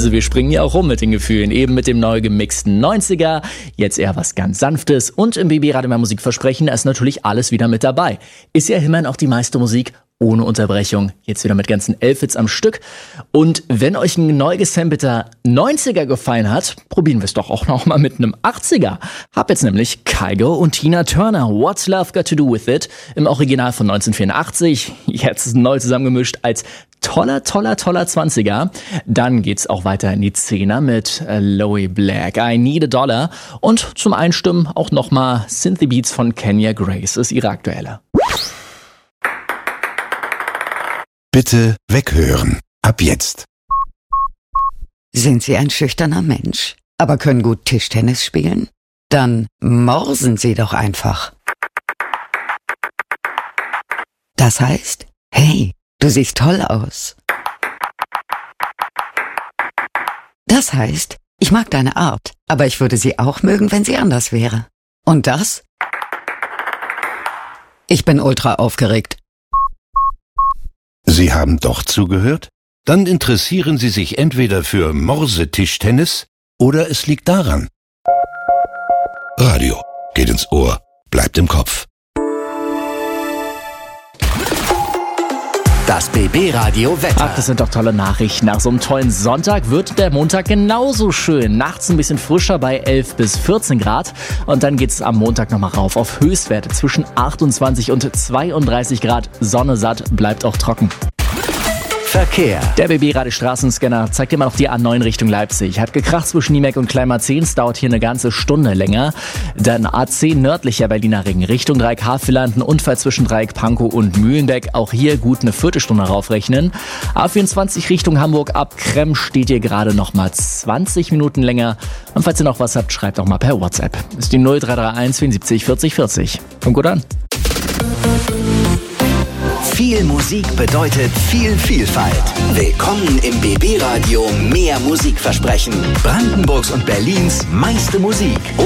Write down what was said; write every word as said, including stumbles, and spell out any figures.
Also wir springen ja auch rum mit den Gefühlen, eben mit dem neu gemixten neunziger, jetzt eher was ganz Sanftes und im B B-Radio mehr Musikversprechen ist natürlich alles wieder mit dabei. Ist ja immerhin auch die meiste Musik ohne Unterbrechung, jetzt wieder mit ganzen elf Hits am Stück. Und wenn euch ein neu gesampelter neunziger gefallen hat, probieren wir es doch auch noch mal mit einem achtziger. Hab jetzt nämlich Kygo und Tina Turner, What's Love Got to Do With It, im Original von neunzehnhundertvierundachtzig, jetzt neu zusammengemischt als toller, toller, toller zwanziger. Dann geht's auch weiter in die Zehner mit äh, Loey Black, I Need a Dollar. Und zum Einstimmen auch nochmal Synthy Beats von Kenya Grace, ist ihre aktuelle. Bitte weghören. Ab jetzt. Sind Sie ein schüchterner Mensch, aber können gut Tischtennis spielen? Dann morsen Sie doch einfach. Das heißt, hey, du siehst toll aus. Das heißt, ich mag deine Art, aber ich würde sie auch mögen, wenn sie anders wäre. Und das? Ich bin ultra aufgeregt. Sie haben doch zugehört? Dann interessieren Sie sich entweder für Morsetischtennis oder es liegt daran. Radio geht ins Ohr, bleibt im Kopf. Das B B-Radio Wetter. Ach, das sind doch tolle Nachrichten. Nach so einem tollen Sonntag wird der Montag genauso schön. Nachts ein bisschen frischer bei elf bis vierzehn Grad. Und dann geht's am Montag nochmal rauf auf Höchstwerte zwischen achtundzwanzig und zweiunddreißig Grad. Sonne satt, bleibt auch trocken. Verkehr. Der B B-Radio Straßenscanner zeigt immer noch die A neun Richtung Leipzig. Hat gekracht zwischen Niemek und Kleinmarzehn, es dauert hier eine ganze Stunde länger. Dann A zehn nördlicher Berliner Ring Richtung Dreieck Havelland, ein Unfall zwischen Dreieck Pankow und Mühlenbeck. Auch hier gut eine Viertelstunde raufrechnen. A vierundzwanzig Richtung Hamburg ab Kremm steht hier gerade noch mal zwanzig Minuten länger. Und falls ihr noch was habt, schreibt auch mal per WhatsApp. Ist die null drei drei eins vierundsiebzig vierzig vierzig. Kommt gut an. Viel Musik bedeutet viel Vielfalt. Willkommen im B B-Radio mehr Musikversprechen. Brandenburgs und Berlins meiste Musik.